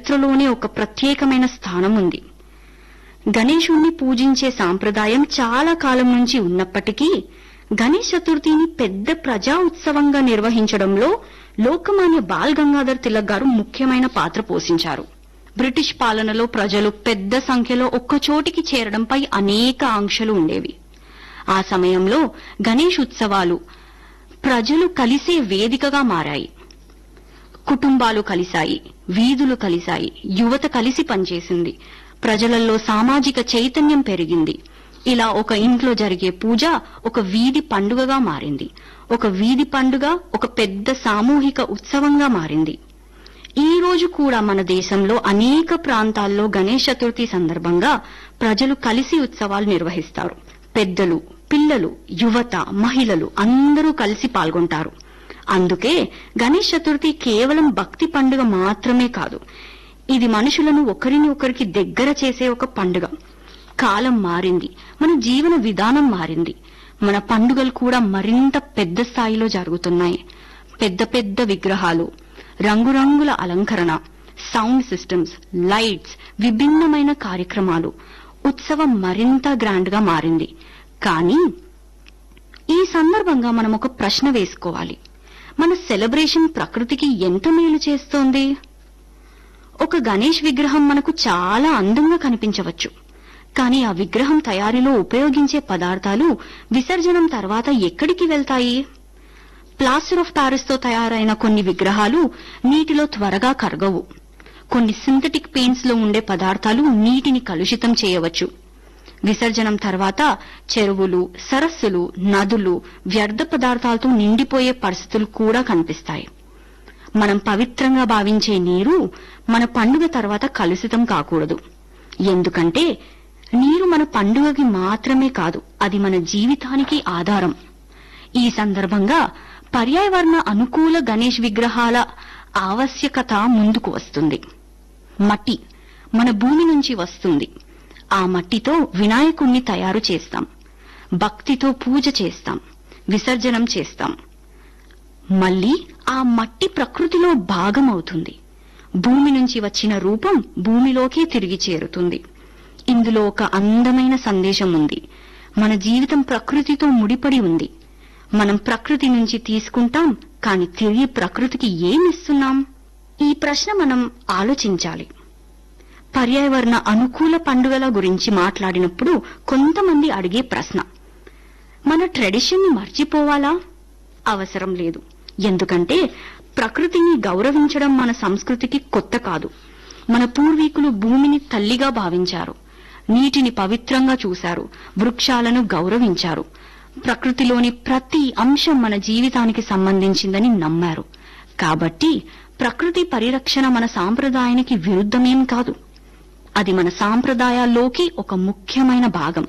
చరిత్రలోనే ఒక ప్రత్యేకమైన స్థానం ఉంది. గణేశుణ్ణి పూజించే సాంప్రదాయం చాలా కాలం నుంచి ఉన్నప్పటికీ గణేష్ చతుర్థిని పెద్ద ప్రజా ఉత్సవంగా నిర్వహించడంలో లోకమాన్య బాల్ గంగాధర్ తిలక్ గారు ముఖ్యమైన పాత్ర పోషించారు. బ్రిటిష్ పాలనలో ప్రజలు పెద్ద సంఖ్యలో ఒక్కచోటికి చేరడంపై అనేక ఆంక్షలు ఉండేవి. ఆ సమయంలో గణేష్ ఉత్సవాలు ప్రజలు కలిసే వేదికగా మారాయి. కుటుంబాలు కలిశాయి, వీధులు కలిశాయి, యువత కలిసి పనిచేసింది, ప్రజలలో సామాజిక చైతన్యం పెరిగింది. ఇలా ఒక ఇంట్లో జరిగే పూజ ఒక వీధి పండుగగా మారింది. ఒక వీధి పండుగ ఒక పెద్ద సామూహిక ఉత్సవంగా మారింది. ఈ రోజు కూడా మన దేశంలో అనేక ప్రాంతాల్లో గణేష్ చతుర్థి సందర్భంగా ప్రజలు కలిసి ఉత్సవాలు నిర్వహిస్తారు. పెద్దలు, పిల్లలు, యువత, మహిళలు అందరూ కలిసి పాల్గొంటారు. అందుకే గణేష్ చతుర్థి కేవలం భక్తి పండుగ మాత్రమే కాదు, ఇది మనుషులను ఒకరిని ఒకరికి దగ్గర చేసే ఒక పండుగ. కాలం మారింది, మన జీవన విధానం మారింది, మన పండుగలు కూడా మరింత పెద్ద స్థాయిలో జరుగుతున్నాయి. పెద్ద పెద్ద విగ్రహాలు, రంగురంగుల అలంకరణ, సౌండ్ సిస్టమ్స్, లైట్స్, విభిన్నమైన కార్యక్రమాలు, ఉత్సవం మరింత గ్రాండ్ గా మారింది. కానీ ఈ సందర్భంగా మనం ఒక ప్రశ్న వేసుకోవాలి. మన సెలబ్రేషన్ ప్రకృతికి ఎంత మేలు చేస్తోంది? ఒక గణేష్ విగ్రహం మనకు చాలా అందంగా కనిపించవచ్చు, కానీ ఆ విగ్రహం తయారీలో ఉపయోగించే పదార్థాలు విసర్జనం తర్వాత ఎక్కడికి వెళ్తాయి? ప్లాస్టర్ ఆఫ్ ప్యారిస్ తో తయారైన కొన్ని విగ్రహాలు నీటిలో త్వరగా కరగవు. కొన్ని సింథటిక్ పెయింట్స్ లో ఉండే పదార్థాలు నీటిని కలుషితం చేయవచ్చు. విసర్జనం తర్వాత చెరువులు, సరస్సులు, నదులు వ్యర్థ పదార్థాలతో నిండిపోయే పరిస్థితులు కూడా కనిపిస్తాయి. మనం పవిత్రంగా భావించే నీరు మన పండుగ తర్వాత కలుషితం కాకూడదు. ఎందుకంటే నీరు మన పండుగకి మాత్రమే కాదు, అది మన జీవితానికి ఆధారం. ఈ సందర్భంగా పర్యావరణ అనుకూల గణేష్ విగ్రహాల ఆవశ్యకత ముందుకు వస్తుంది. మట్టి మన భూమి నుంచి వస్తుంది. ఆ మట్టితో వినాయకుణ్ణి తయారు చేస్తాం, భక్తితో పూజ చేస్తాం, విసర్జనం చేస్తాం. మళ్లీ ఆ మట్టి ప్రకృతిలో భాగం అవుతుంది. భూమి నుంచి వచ్చిన రూపం భూమిలోకే తిరిగి చేరుతుంది. ఇందులో ఒక అందమైన సందేశం ఉంది. మన జీవితం ప్రకృతితో ముడిపడి ఉంది. మనం ప్రకృతి నుంచి తీసుకుంటాం, కానీ తిరిగి ప్రకృతికి ఏమిస్తున్నాం? ఈ ప్రశ్న మనం ఆలోచించాలి. పర్యావరణ అనుకూల పండుగల గురించి మాట్లాడినప్పుడు కొంతమంది అడిగే ప్రశ్న, మన ట్రెడిషన్ ని మర్చిపోవాలా? అవసరం లేదు. ఎందుకంటే ప్రకృతిని గౌరవించడం మన సంస్కృతికి కొత్త కాదు. మన పూర్వీకులు భూమిని తల్లిగా భావించారు, నీటిని పవిత్రంగా చూశారు, వృక్షాలను గౌరవించారు. ప్రకృతిలోని ప్రతి అంశం మన జీవితానికి సంబంధించిందని నమ్మారు. కాబట్టి ప్రకృతి పరిరక్షణ మన సాంప్రదాయానికి విరుద్ధమేం కాదు, అది మన సాంప్రదాయాల్లోకి ఒక ముఖ్యమైన భాగం.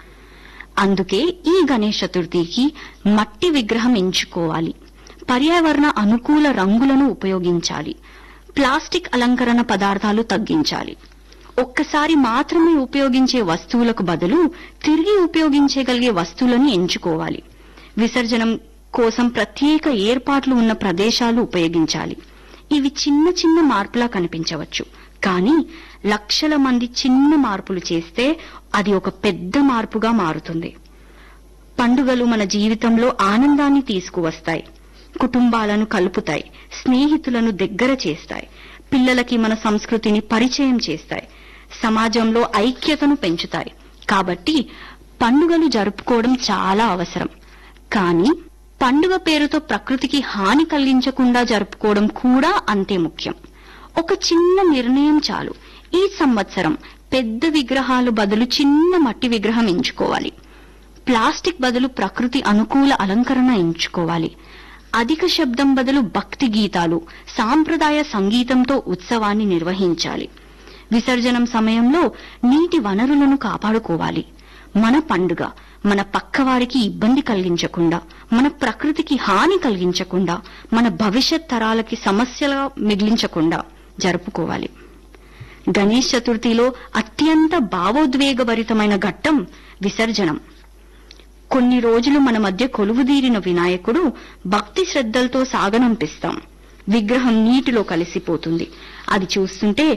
అందుకే ఈ గణేష్ చతుర్థికి మట్టి విగ్రహం ఎంచుకోవాలి, పర్యావరణ అనుకూల రంగులను ఉపయోగించాలి, ప్లాస్టిక్ అలంకరణ పదార్థాలు తగ్గించాలి. ఒక్కసారి మాత్రమే ఉపయోగించే వస్తువులకు బదులు తిరిగి ఉపయోగించగలిగే వస్తువులను ఎంచుకోవాలి. విసర్జనం కోసం ప్రత్యేక ఏర్పాట్లు ఉన్న ప్రదేశాలు ఉపయోగించాలి. ఇవి చిన్న చిన్న మార్పులా కనిపించవచ్చు, కానీ లక్షల మంది చిన్న మార్పులు చేస్తే అది ఒక పెద్ద మార్పుగా మారుతుంది. పండుగలు మన జీవితంలో ఆనందాన్ని తీసుకువస్తాయి, కుటుంబాలను కలుపుతాయి, స్నేహితులను దగ్గర చేస్తాయి, పిల్లలకి మన సంస్కృతిని పరిచయం చేస్తాయి, సమాజంలో ఐక్యతను పెంచుతాయి. కాబట్టి పండుగలు జరుపుకోవడం చాలా అవసరం. కానీ పండుగ పేరుతో ప్రకృతికి హాని కలిగించకుండా జరుపుకోవడం కూడా అంతే ముఖ్యం. ఒక చిన్న నిర్ణయం చాలు. ఈ సంవత్సరం పెద్ద విగ్రహాలు బదులు చిన్న మట్టి విగ్రహం ఎంచుకోవాలి. ప్లాస్టిక్ బదులు ప్రకృతి అనుకూల అలంకరణ ఎంచుకోవాలి. అధిక శబ్దం బదులు భక్తి గీతాలు, సాంప్రదాయ సంగీతంతో ఉత్సవాన్ని నిర్వహించాలి. విసర్జనం సమయంలో నీటి వనరులను కాపాడుకోవాలి. మన పండుగ మన పక్కవారికి ఇబ్బంది కలిగించకుండా, మన ప్రకృతికి హాని కలిగించకుండా, మన భవిష్యత్ తరాలకి సమస్యలుగా మిగిలించకుండా జరుపుకోవాలి. గణేష్ చతుర్థిలో అత్యంత భావోద్వేగభరితమైన ఘట్టం విసర్జనం. కొన్ని రోజులు మన మధ్య కొలువుదీరిన వినాయకుడు భక్తి శ్రద్ధలతో సాగనంపిస్తాం. విగ్రహం నీటిలో కలిసిపోతుంది. అది చూస్తుంటే